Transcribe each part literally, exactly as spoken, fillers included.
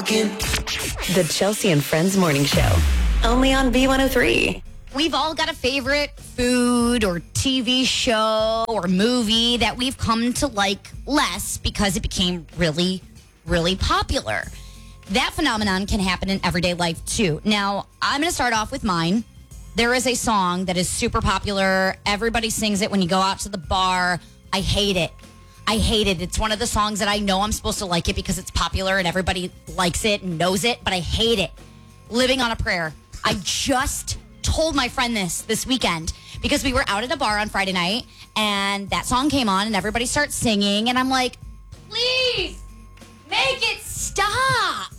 talking. The Chelsea and Friends Morning Show. Only on B one oh three. We've all got a favorite food or T V show or movie that we've come to like less because it became really, really popular. That phenomenon can happen in everyday life too. Now, I'm going to start off with mine. There is a song that is super popular. Everybody sings it when you go out to the bar. I hate it. I hate it. It's one of the songs that I know I'm supposed to like it because it's popular and everybody likes it and knows it, but I hate it. Living on a Prayer. I just told my friend this this weekend because we were out at a bar on Friday night and that song came on and everybody starts singing and I'm like, please make it stop.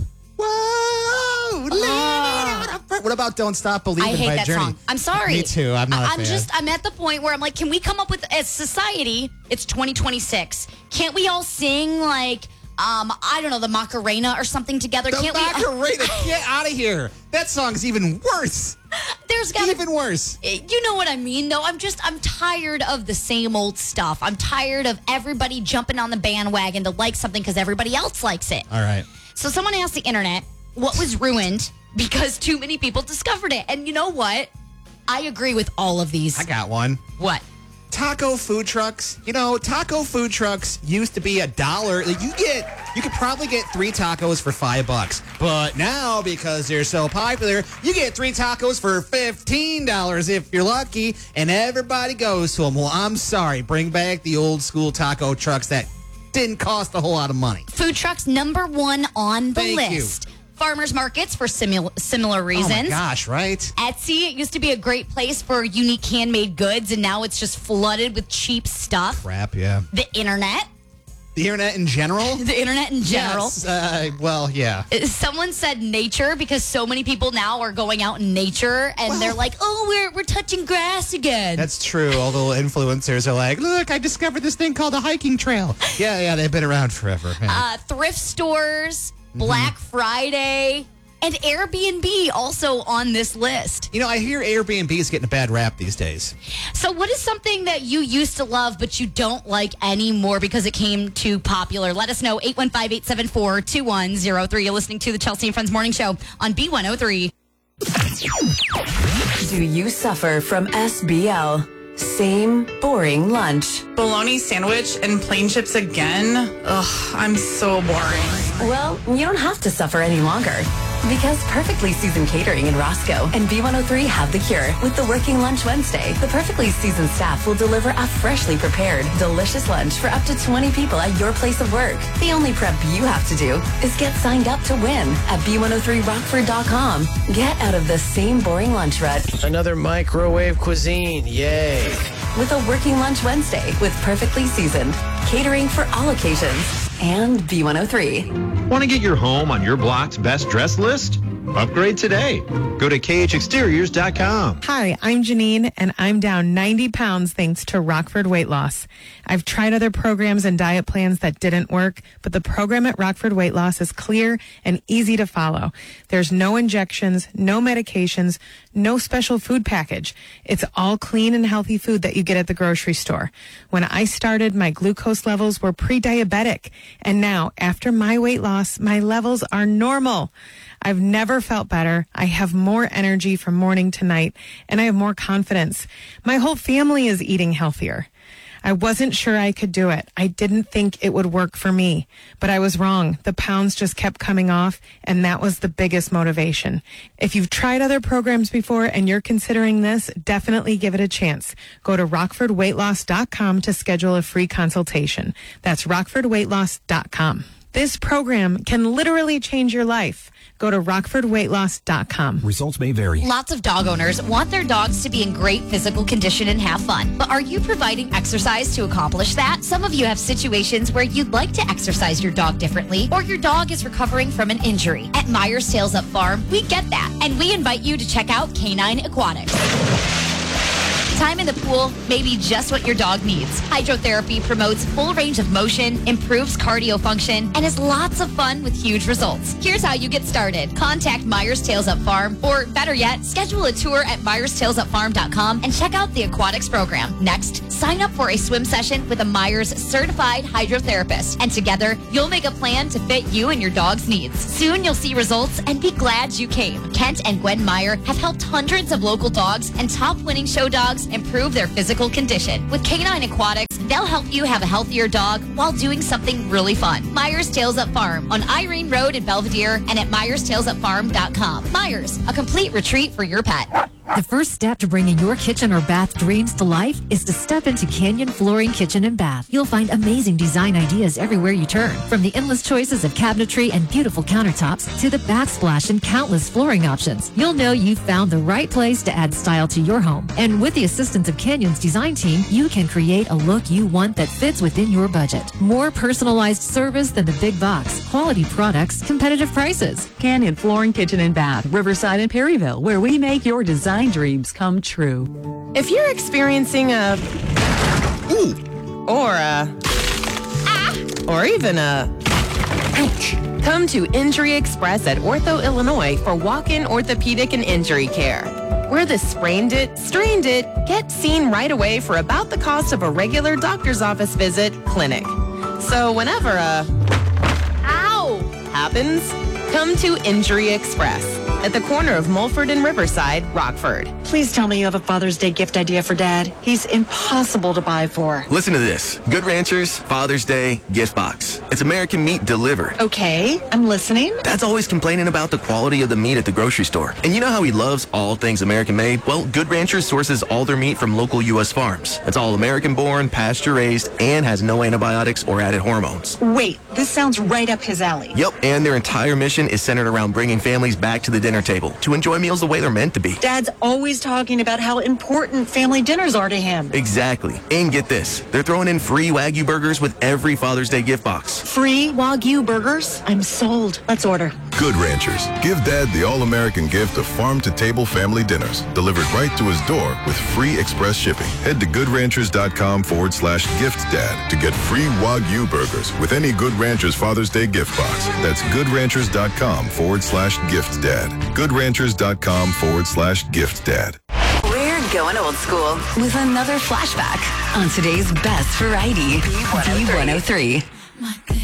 Whoa! Uh, what about Don't Stop Believing I hate by that Journey? song. I'm sorry. Me too. I'm not a I'm fan. just, I'm at the point where I'm like, can we come up with, as society, it's twenty twenty-six. Can't we all sing like, um, I don't know, the Macarena or something together? The Can't Macarena, we? get out of here. That song's even worse. There's got Even worse. You know what I mean, though? I'm just, I'm tired of the same old stuff. I'm tired of everybody jumping on the bandwagon to like something because everybody else likes it. All right. So someone asked the internet what was ruined because too many people discovered it. And you know what? I agree with all of these. I got one. What? Taco food trucks. You know, taco food trucks used to be a dollar. Like, you get, you could probably get three tacos for five bucks. But now, because they're so popular, you get three tacos for fifteen dollars if you're lucky, and everybody goes to them. Well, I'm sorry. Bring back the old school taco trucks that didn't cost a whole lot of money. Food trucks number one on the Thank list. You. Farmers markets for simul- similar reasons. Oh my gosh, right? Etsy, it used to be a great place for unique handmade goods, and now it's just flooded with cheap stuff. Crap, yeah. The internet. The internet in general? The internet in general. Yes, uh, well, yeah. Someone said nature because so many people now are going out in nature and well, they're like, oh, we're we're touching grass again. That's true. All the influencers are like, look, I discovered this thing called a hiking trail. Yeah, yeah, they've been around forever. Uh, thrift stores, Black mm-hmm. Friday, and Airbnb also on this list. You know, I hear Airbnb is getting a bad rap these days. So what is something that you used to love but you don't like anymore because it came too popular? Let us know, eight one five, eight seven four, two one zero three. You're listening to the Chelsea and Friends Morning Show on B one oh three. Do you suffer from S B L? Same boring lunch. Bologna sandwich and plain chips again? Ugh, I'm so boring. Well, you don't have to suffer any longer. Because Perfectly Seasoned Catering in Roscoe and B one oh three have the cure. With the Working Lunch Wednesday, the Perfectly Seasoned staff will deliver a freshly prepared, delicious lunch for up to twenty people at your place of work. The only prep you have to do is get signed up to win at B one oh three rockford dot com. Get out of the same boring lunch rut. Another microwave cuisine, yay. With a Working Lunch Wednesday with Perfectly Seasoned, catering for all occasions, and B one oh three. Want to get your home on your block's best dress list? Upgrade today. Go to K H exteriors dot com. Hi, I'm Janine, and I'm down ninety pounds thanks to Rockford Weight Loss. I've tried other programs and diet plans that didn't work, but the program at Rockford Weight Loss is clear and easy to follow. There's no injections, no medications, no special food package. It's all clean and healthy food that you get at the grocery store. When I started, my glucose levels were pre-diabetic, and now, after my weight loss, my levels are normal. I've never felt better. I have more energy from morning to night, and I have more confidence. My whole family is eating healthier. I wasn't sure I could do it. I didn't think it would work for me, but I was wrong. The pounds just kept coming off, and that was the biggest motivation. If you've tried other programs before and you're considering this, definitely give it a chance. Go to rockford weight loss dot com to schedule a free consultation. That's rockford weight loss dot com. This program can literally change your life. Go to rockford weight loss dot com. Results may vary. Lots of dog owners want their dogs to be in great physical condition and have fun. But are you providing exercise to accomplish that? Some of you have situations where you'd like to exercise your dog differently, or your dog is recovering from an injury. At Myers Tails Up Farm, we get that. And we invite you to check out Canine Aquatics. Time in the pool may be just what your dog needs. Hydrotherapy promotes full range of motion, improves cardio function, and is lots of fun with huge results. Here's how you get started. Contact Myers Tails Up Farm, or better yet, schedule a tour at myers tails up farm dot com and check out the aquatics program. Next, sign up for a swim session with a Myers certified hydrotherapist, and together you'll make a plan to fit you and your dog's needs. Soon you'll see results and be glad you came. Kent and Gwen Meyer have helped hundreds of local dogs and top winning show dogs improve their physical condition. With Canine Aquatics, they'll help you have a healthier dog while doing something really fun. Myers Tails Up Farm on Irene Road in Belvedere and at myers tails up farm dot com. Myers, a complete retreat for your pet. The first step to bringing your kitchen or bath dreams to life is to step into Canyon Flooring Kitchen and Bath. You'll find amazing design ideas everywhere you turn, from the endless choices of cabinetry and beautiful countertops to the backsplash and countless flooring options. You'll know you've found the right place to add style to your home. And with the assistance of Canyon's design team, you can create a look you want that fits within your budget. More personalized service than the big box. Quality products, competitive prices. Canyon Flooring Kitchen and Bath, Riverside and Perryville, where we make your design dreams come true. If you're experiencing a Ooh. or a ah, or even a ouch, come to Injury Express at Ortho, Illinois for walk-in orthopedic and injury care. Where the sprained it, strained it, get seen right away for about the cost of a regular doctor's office visit clinic. So whenever a ow happens, come to Injury Express at the corner of Mulford and Riverside, Rockford. Please tell me you have a Father's Day gift idea for Dad. He's impossible to buy for. Listen to this. Good Ranchers Father's Day gift box. It's American meat delivered. Okay, I'm listening. Dad's always complaining about the quality of the meat at the grocery store. And you know how he loves all things American made? Well, Good Ranchers sources all their meat from local U S farms. It's all American born, pasture raised, and has no antibiotics or added hormones. Wait, this sounds right up his alley. Yep, and their entire mission is centered around bringing families back to the dinner table to enjoy meals the way they're meant to be. Dad's always talking about how important family dinners are to him. Exactly. And get this, they're throwing in free Wagyu burgers with every Father's Day gift box. Free Wagyu burgers? I'm sold. Let's order. Good Ranchers. Give Dad the all-American gift of farm-to-table family dinners delivered right to his door with free express shipping. Head to goodranchers.com forward slash gift dad to get free Wagyu burgers with any Good Ranchers Father's Day gift box. That's goodranchers.com forward slash gift dad. Goodranchers.com forward slash gift dad. We're going old school with another flashback on today's best variety, B one oh three.